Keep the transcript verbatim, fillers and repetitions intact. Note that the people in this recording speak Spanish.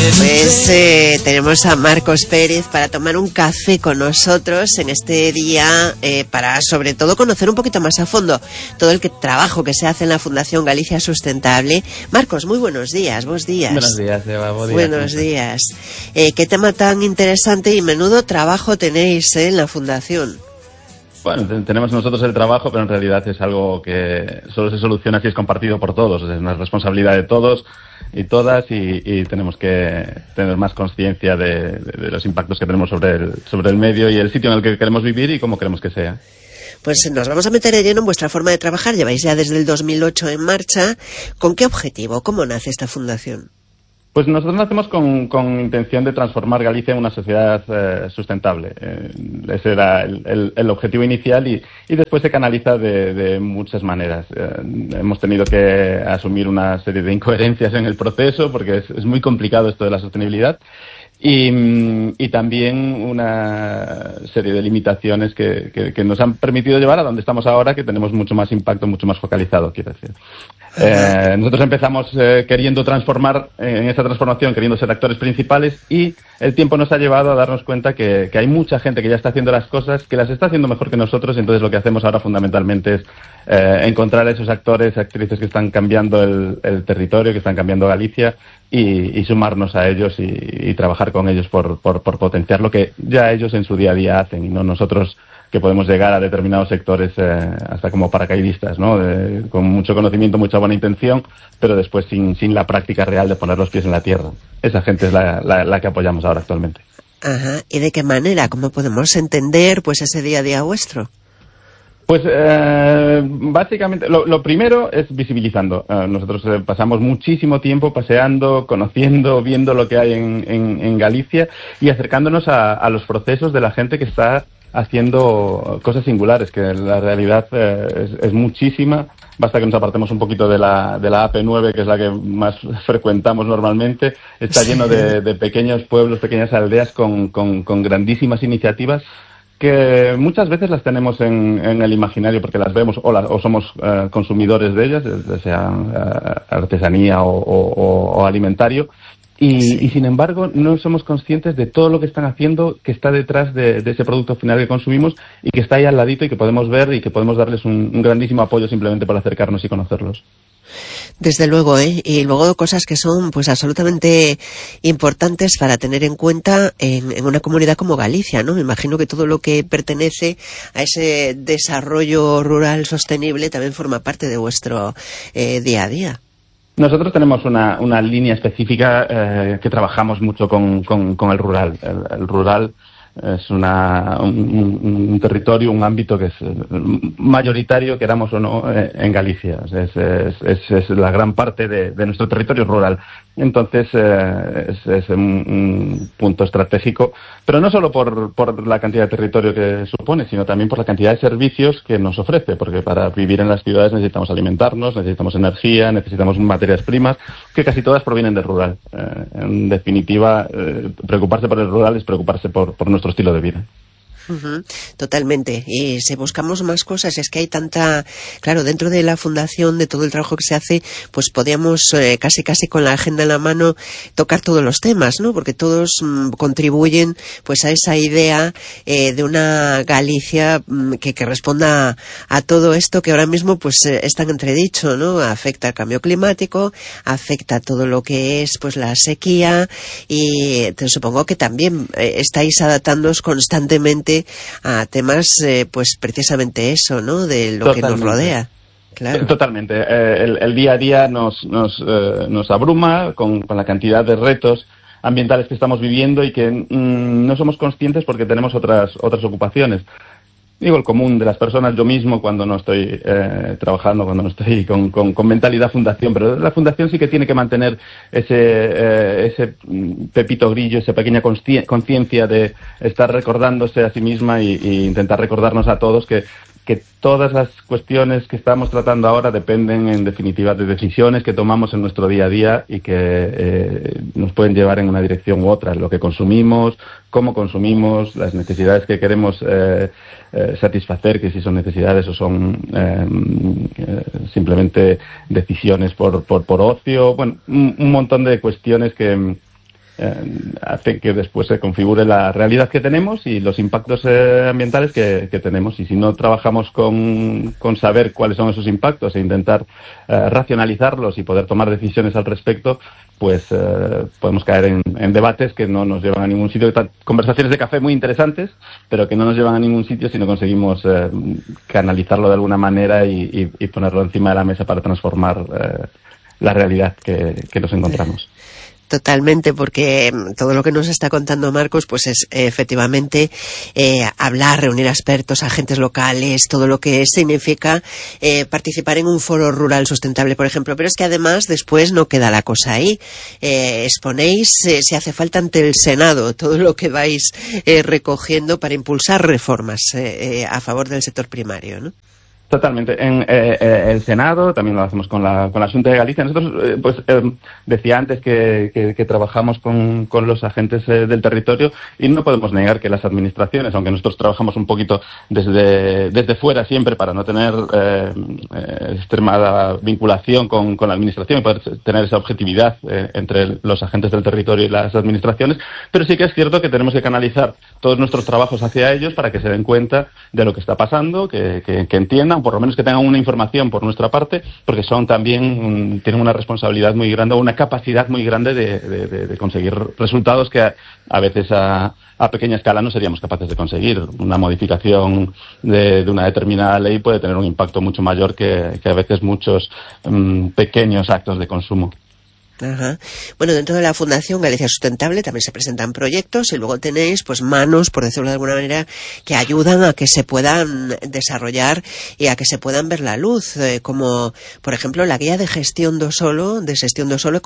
Pues eh, tenemos a Marcos Pérez para tomar un café con nosotros en este día, eh, para sobre todo conocer un poquito más a fondo todo el que, trabajo que se hace en la Fundación Galicia Sustentable. Marcos, muy buenos días, vos días. Buenos días, Eva, buenos días. Buenos días. Eh, qué tema tan interesante y menudo trabajo tenéis eh, en la Fundación. Bueno, tenemos nosotros el trabajo, pero en realidad es algo que solo se soluciona si es compartido por todos. Es una responsabilidad de todos y todas y, y tenemos que tener más conciencia de, de, de los impactos que tenemos sobre el, sobre el medio y el sitio en el que queremos vivir y cómo queremos que sea. Pues nos vamos a meter de lleno en vuestra forma de trabajar. Lleváis ya desde el dos mil ocho en marcha. ¿Con qué objetivo? ¿Cómo nace esta fundación? Pues nosotros nacemos con, con intención de transformar Galicia en una sociedad eh, sustentable. Eh, ese era el, el, el objetivo inicial y, y después se canaliza de, de muchas maneras. Eh, hemos tenido que asumir una serie de incoherencias en el proceso porque es, es muy complicado esto de la sostenibilidad. Y, y también una serie de limitaciones que, que, que nos han permitido llevar a donde estamos ahora, que tenemos mucho más impacto, mucho más focalizado, quiero decir. Eh, nosotros empezamos eh, queriendo transformar, eh, en esa transformación, queriendo ser actores principales y el tiempo nos ha llevado a darnos cuenta que, que hay mucha gente que ya está haciendo las cosas, que las está haciendo mejor que nosotros, entonces lo que hacemos ahora fundamentalmente es eh, encontrar a esos actores, actrices que están cambiando el, el territorio, que están cambiando Galicia y, y sumarnos a ellos y, y trabajar con ellos por, por, por potenciar lo que ya ellos en su día a día hacen y no nosotros, que podemos llegar a determinados sectores eh, hasta como paracaidistas, ¿no? De, con mucho conocimiento, mucha buena intención, pero después sin, sin la práctica real de poner los pies en la tierra. Esa gente es la, la, la que apoyamos ahora actualmente. Ajá. ¿Y de qué manera? ¿Cómo podemos entender pues ese día a día vuestro? Pues eh, básicamente lo, lo primero es visibilizando. Eh, nosotros eh, pasamos muchísimo tiempo paseando, conociendo, viendo lo que hay en, en, en Galicia y acercándonos a, a los procesos de la gente que está haciendo cosas singulares, que la realidad eh, es, es muchísima. Basta que nos apartemos un poquito de la, de la A P nueve, que es la que más frecuentamos normalmente. Está lleno de, de pequeños pueblos, pequeñas aldeas con, con, con grandísimas iniciativas que muchas veces las tenemos en, en el imaginario porque las vemos o, la, o somos uh, consumidores de ellas, sea uh, artesanía o, o, o alimentario. Y, sí. y sin embargo no somos conscientes de todo lo que están haciendo, que está detrás de, de ese producto final que consumimos y que está ahí al ladito y que podemos ver y que podemos darles un, un grandísimo apoyo simplemente por acercarnos y conocerlos. Desde luego, ¿eh? Y luego cosas que son pues absolutamente importantes para tener en cuenta en, en una comunidad como Galicia, ¿no? Me imagino que todo lo que pertenece a ese desarrollo rural sostenible también forma parte de vuestro eh, día a día. Nosotros tenemos una, una línea específica eh, que trabajamos mucho con, con, con el rural. El, el rural es una, un, un territorio, un ámbito que es mayoritario, queramos o no, eh, en Galicia. Es, es, es, es la gran parte de, de nuestro territorio rural. Entonces, eh, es, es un, un punto estratégico, pero no solo por, por la cantidad de territorio que supone, sino también por la cantidad de servicios que nos ofrece, porque para vivir en las ciudades necesitamos alimentarnos, necesitamos energía, necesitamos materias primas, que casi todas provienen del rural. Eh, en definitiva, eh, preocuparse por el rural es preocuparse por, por nuestro estilo de vida. Uh-huh, totalmente. Y si buscamos más cosas, es que hay tanta, claro, dentro de la fundación, de todo el trabajo que se hace, pues podríamos eh, casi casi con la agenda en la mano tocar todos los temas, ¿no? Porque todos mm, contribuyen pues a esa idea eh, de una Galicia mm, que, que responda a, a todo esto que ahora mismo pues eh, está en entredicho, ¿no? Afecta al cambio climático, afecta a todo lo que es pues la sequía y te supongo que también eh, estáis adaptándoos constantemente a temas, eh, pues precisamente eso, ¿no? De lo Totalmente. Que nos rodea. Claro. Totalmente. Eh, el, el día a día nos, nos, eh, nos abruma con, con la cantidad de retos ambientales que estamos viviendo y que mm, no somos conscientes porque tenemos otras, otras ocupaciones. Digo, el común de las personas, yo mismo cuando no estoy eh, trabajando, cuando no estoy con, con, con mentalidad fundación, pero la fundación sí que tiene que mantener ese, eh, ese pepito grillo, esa pequeña conciencia de estar recordándose a sí misma y, y intentar recordarnos a todos que, que todas las cuestiones que estamos tratando ahora dependen en definitiva de decisiones que tomamos en nuestro día a día y que eh, nos pueden llevar en una dirección u otra, lo que consumimos, cómo consumimos, las necesidades que queremos eh, eh, satisfacer, que si son necesidades o son eh, eh, simplemente decisiones por, por, por ocio, bueno, un, un montón de cuestiones que, eh, hace que después se configure la realidad que tenemos y los impactos eh, ambientales que, que tenemos. Y si no trabajamos con, con saber cuáles son esos impactos e intentar eh, racionalizarlos y poder tomar decisiones al respecto, pues eh, podemos caer en, en debates que no nos llevan a ningún sitio, conversaciones de café muy interesantes, pero que no nos llevan a ningún sitio si no conseguimos eh, canalizarlo de alguna manera y, y, y ponerlo encima de la mesa para transformar eh, la realidad que, que nos encontramos. Totalmente, porque todo lo que nos está contando Marcos, pues es eh, efectivamente eh, hablar, reunir a expertos, agentes locales, todo lo que significa eh, participar en un foro rural sustentable, por ejemplo. Pero es que además después no queda la cosa ahí. Eh, exponéis, eh, si hace falta, ante el Senado todo lo que vais eh, recogiendo para impulsar reformas eh, eh, a favor del sector primario, ¿no? Totalmente. En eh, eh, el Senado, también lo hacemos con la, con la Xunta de Galicia. Nosotros, eh, pues, eh, decía antes que, que, que trabajamos con, con los agentes eh, del territorio y no podemos negar que las administraciones, aunque nosotros trabajamos un poquito desde, desde fuera siempre para no tener eh, eh, extremada vinculación con, con la administración y poder tener esa objetividad eh, entre los agentes del territorio y las administraciones, pero sí que es cierto que tenemos que canalizar todos nuestros trabajos hacia ellos para que se den cuenta de lo que está pasando, que, que, que entiendan, por lo menos que tengan una información por nuestra parte, porque son también, tienen una responsabilidad muy grande, una capacidad muy grande de, de, de conseguir resultados que a, a veces a, a pequeña escala no seríamos capaces de conseguir. Una modificación de, de una determinada ley puede tener un impacto mucho mayor que, que a veces muchos um, pequeños actos de consumo. Ajá. Bueno, dentro de la Fundación Galicia Sustentable también se presentan proyectos y luego tenéis pues manos, por decirlo de alguna manera, que ayudan a que se puedan desarrollar y a que se puedan ver la luz, eh, como por ejemplo la guía de gestión do solo, de gestión do solo